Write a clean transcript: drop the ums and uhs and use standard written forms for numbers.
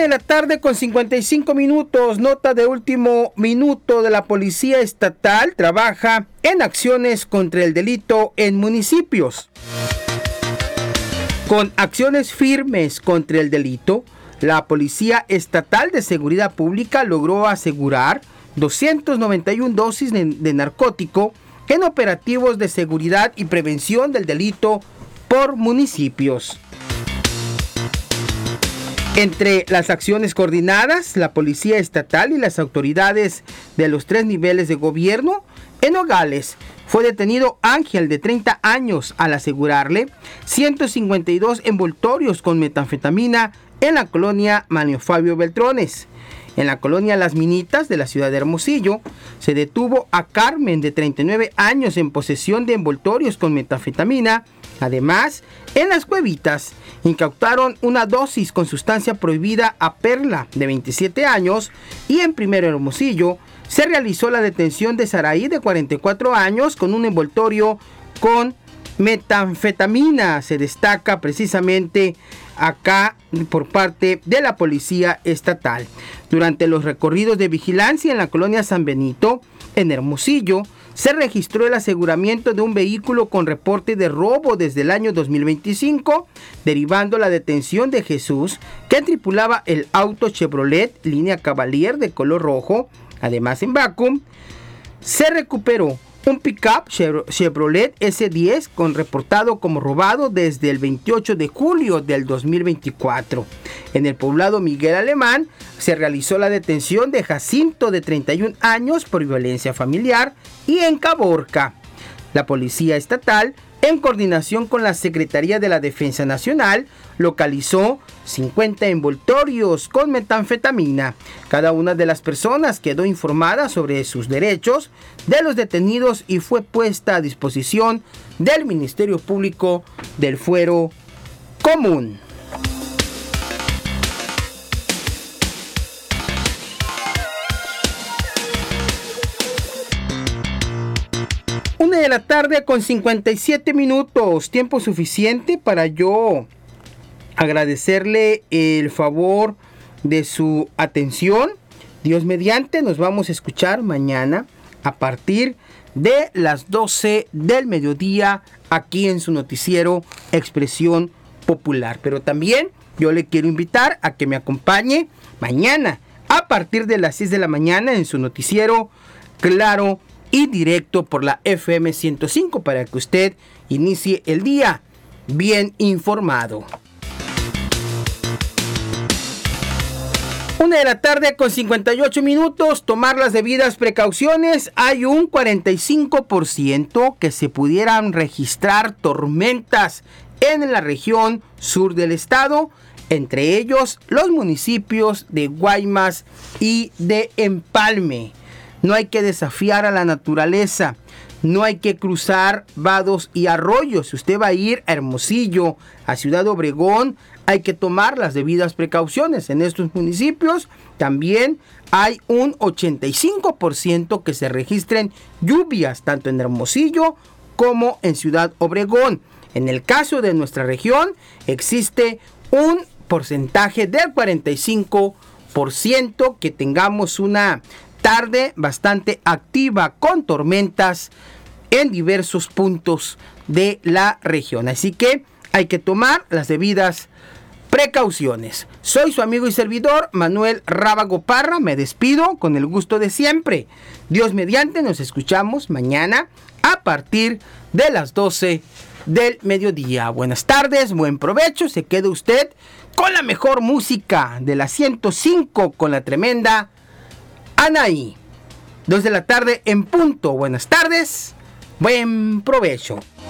1:55 a.m, nota de último minuto de la Policía Estatal trabaja en acciones contra el delito en municipios. Con acciones firmes contra el delito, la Policía Estatal de Seguridad Pública logró asegurar 291 dosis de narcótico en operativos de seguridad y prevención del delito por municipios. Entre las acciones coordinadas, la Policía Estatal y las autoridades de los 3 niveles de gobierno, en Nogales fue detenido Ángel, de 30 años, al asegurarle 152 envoltorios con metanfetamina en la colonia Manlio Fabio Beltrones. En la colonia Las Minitas de la ciudad de Hermosillo, se detuvo a Carmen, de 39 años, en posesión de envoltorios con metanfetamina. Además, en Las Cuevitas, incautaron una dosis con sustancia prohibida a Perla, de 27 años, y en Primero Hermosillo se realizó la detención de Saraí, de 44 años, con un envoltorio con metanfetamina. Se destaca precisamente acá por parte de la Policía Estatal. Durante los recorridos de vigilancia en la colonia San Benito, en Hermosillo, se registró el aseguramiento de un vehículo con reporte de robo desde el año 2025, derivando la detención de Jesús, que tripulaba el auto Chevrolet línea Cavalier de color rojo. Además, en Vacum se recuperó un pick-up Chevrolet S10 con reportado como robado desde el 28 de julio del 2024. En el poblado Miguel Alemán se realizó la detención de Jacinto, de 31 años, por violencia familiar, y en Caborca, la Policía Estatal, en coordinación con la Secretaría de la Defensa Nacional, localizó 50 envoltorios con metanfetamina. Cada una de las personas quedó informada sobre sus derechos de los detenidos y fue puesta a disposición del Ministerio Público del Fuero Común. 1:57 a.m, tiempo suficiente para yo agradecerle el favor de su atención. Dios mediante, nos vamos a escuchar mañana a partir de las 12 del mediodía aquí en su noticiero Expresión Popular. Pero también yo le quiero invitar a que me acompañe mañana a partir de las 6 de la mañana en su noticiero Claro y Directo por la FM 105, para que usted inicie el día bien informado. 1:58 a.m, tomar las debidas precauciones. Hay un 45% que se pudieran registrar tormentas en la región sur del estado, entre ellos los municipios de Guaymas y de Empalme. No hay que desafiar a la naturaleza, no hay que cruzar vados y arroyos. Si usted va a ir a Hermosillo, a Ciudad Obregón, hay que tomar las debidas precauciones. En estos municipios también hay un 85% que se registren lluvias, tanto en Hermosillo como en Ciudad Obregón. En el caso de nuestra región, existe un porcentaje del 45% que tengamos una tarde bastante activa con tormentas en diversos puntos de la región. Así que hay que tomar las debidas precauciones. Soy su amigo y servidor Manuel Rábago Parra. Me despido con el gusto de siempre. Dios mediante, nos escuchamos mañana a partir de las 12 del mediodía. Buenas tardes, buen provecho. Se queda usted con la mejor música de la 105 con la tremenda Anaí. 2 de la tarde en punto. Buenas tardes, buen provecho.